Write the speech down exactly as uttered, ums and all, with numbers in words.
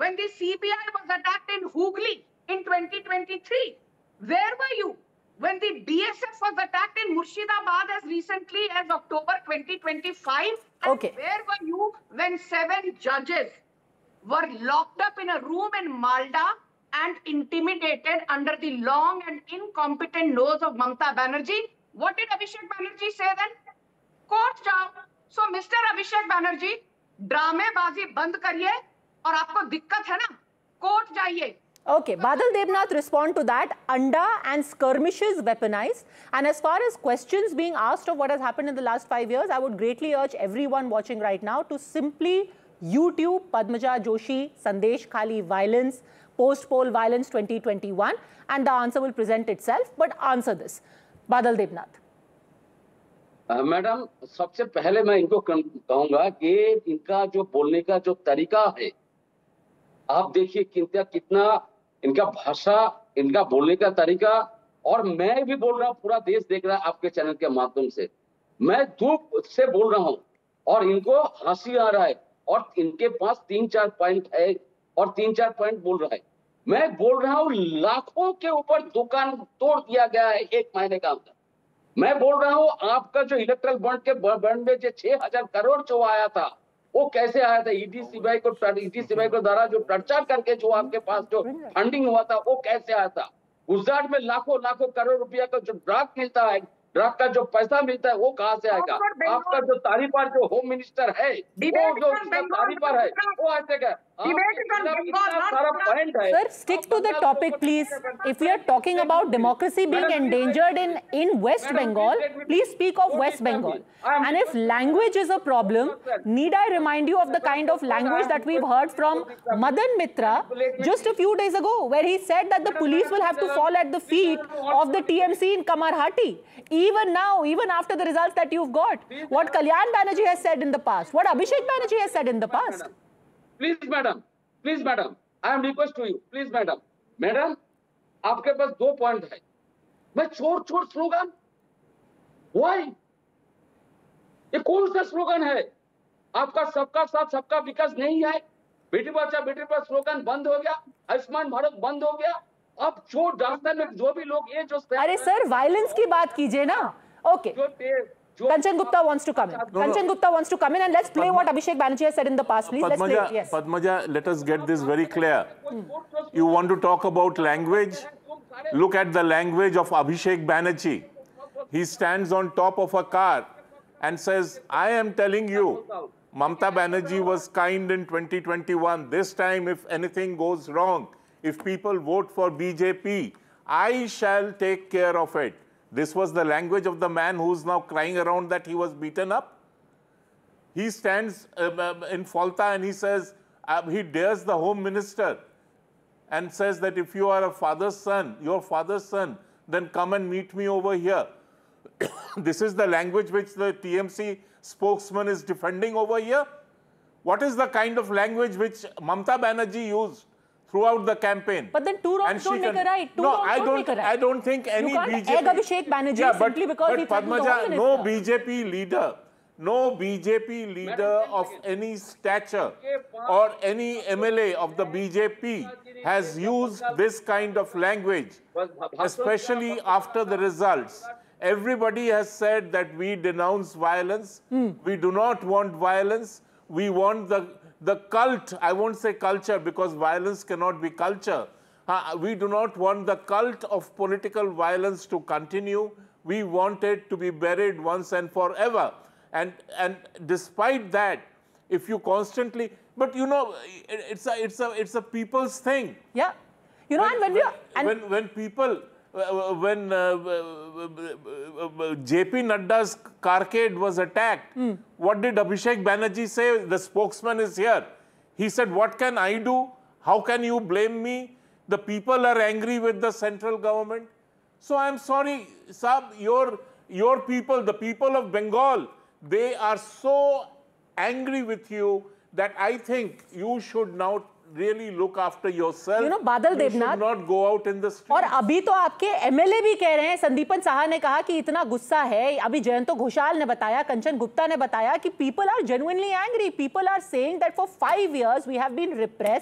when the C B I was attacked in Hooghly in twenty twenty-three? Where were you when the B S F was attacked in Murshidabad as recently as October twenty twenty-five? Okay. And where were you when seven judges were locked up in a room in Malda and intimidated under the long and incompetent nose of Mamata Banerjee? What did Abhishek Banerjee say then? Court jao. So Mister Abhishek Banerjee, ड्रामेबाजी बंद करिए और आपको दिक्कत है ना, court जाइए. Okay, Badal Devnath respond to that. Anda and skirmishes weaponized. And as far as questions being asked of what has happened in the last five years, I would greatly urge everyone watching right now to simply YouTube Padmaja Joshi Sandesh Khali violence, post-poll violence twenty twenty-one, and the answer will present itself. But answer this. Badal Devnath. Madam uh, सबसे पहले मैं इनको कहूंगा कि इनका जो बोलने का जो तरीका है, आप देखिए कितना कितना इनका भाषा, इनका बोलने का तरीका, और मैं भी बोल रहा हूँ, पूरा देश देख रहा है आपके चैनल के माध्यम से. मैं धूप से बोल रहा हूँ और इनको हंसी आ रहा है और इनके पास तीन चार पॉइंट है और तीन चार पॉइंट बोल रहा है. मैं बोल रहा हूँ लाखों के ऊपर दुकान तोड़ दिया गया है एक महीने का अंदर. मैं बोल रहा हूँ आपका जो इलेक्ट्रल बॉन्ड के बॉन्ड में जो छह हजार करोड़ जो आया था, वो कैसे आया था? ईडी सीबीआई को ईडी सीबीआई को द्वारा जो प्रचार करके जो आपके पास जो फंडिंग हुआ था, वो कैसे आया था? गुजरात में लाखों लाखों करोड़ रुपया का जो ड्रग मिलता है, ड्रग का जो पैसा मिलता है, वो कहाँ से आएगा? आपका जो तारीफार जो होम मिनिस्टर है, वो जो तारीफार है, वो आएगा. Sir, stick to the topic, please. If we are talking about democracy being endangered in, in West Bengal, please speak of West Bengal. And if language is a problem, need I remind you of the kind of language that we've heard from Madan Mitra just a few days ago, where he said that the police will have to fall at the feet of the T M C in Kamarhati. Even now, even after the results that you've got, what Kalyan Banerjee has said in the past, what Abhishek Banerjee has said in the past. Please, madam. Please, madam. I am request to you. Please, madam. Madam, आपके पास दो point है. मैं छोड़ छोड़ slogan. Why? ये कौन सा slogan है? आपका सबका साथ सबका विकास नहीं है. बेटी बचाओ बेटी पढ़ाओ स्लोगन बंद हो गया. आयुष्मान भारत बंद हो गया. अब जो राजस्थान में जो भी लोग ये जो अरे सर वायलेंस की बात कीजिए ना. Okay. Kanchan Gupta wants to come in. No, Kanchan no. Gupta wants to come in, and let's play Padma, what Abhishek Banerjee has said in the past, please. Padmaja, let's play it. Yes. Padmaja, let us get this very clear. Hmm. You want to talk about language? Look at the language of Abhishek Banerjee. He stands on top of a car and says, I am telling you, Mamata Banerjee was kind in twenty twenty-one. This time, if anything goes wrong, if people vote for B J P, I shall take care of it. This was the language of the man who's now crying around that he was beaten up. He stands uh, in Falta and he says, uh, he dares the Home Minister and says that if you are a father's son, your father's son, then come and meet me over here. This is the language which the T M C spokesman is defending over here. What is the kind of language which Mamata Banerjee used throughout the campaign? But then two wrongs don't make a right. Two no, wrongs I don't, don't make a right. I don't think any you can't B J P... egg Abhishek Banerjee yeah, but, simply because but he Padmaja, no B J P leader, no B J P leader of any stature or any M L A of the B J P has used this kind of language, especially after the results. Everybody has said that we denounce violence. Hmm. We do not want violence. We want the The cult, I won't say culture because violence cannot be culture. Uh, we do not want the cult of political violence to continue. We want it to be buried once and forever. And, and despite that, if you constantly, but you know, it's a, it's a, it's a people's thing. Yeah. You know, when, and when we are, and when, when people, uh, when uh, uh, J P Nadda's carcade was attacked, mm. what did Abhishek Banerjee say? The spokesman is here. He said, what can I do? How can you blame me? The people are angry with the central government. So I'm sorry, Saab, your, your people, the people of Bengal, they are so angry with you that I think you should now really look after yourself. You know, Badal you Devnath, should not go out in the street. और अभी तो आपके MLA भी कह रहे हैं, संदीपन साहा ने कहा कि इतना गुस्सा है. अभी जयंतो घोषाल ने बताया, कंचन गुप्ता ने बताया कि people are genuinely angry. People are saying that for five years we have been repressed.